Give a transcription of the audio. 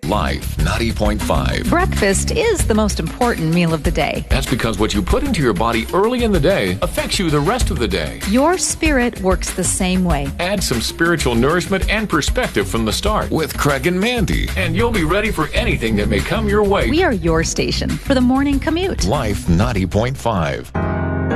Life 90.5. Breakfast is the most important meal of the day. That's because what you put into your body early in the day affects you the rest of the day. Your spirit works the same way. Add some spiritual nourishment and perspective from the start with Craig and Mandy, and you'll be ready for anything that may come your way. We are your station for the morning commute. Life 90.5.